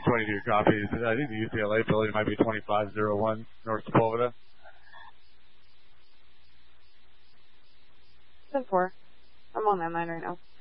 22 copies. I think the UCLA building might be 2501 North Sepulveda. 10-4. I'm on that line right now.